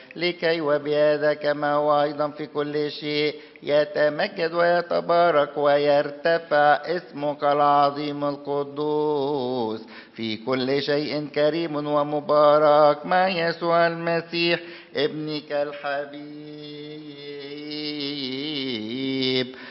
لكي وبهذا كما هو أيضا في كل شيء يتمجد ويتبارك ويرتفع اسمك العظيم القدوس في كل شيء كريم ومبارك مع يسوع المسيح ابنك الحبيب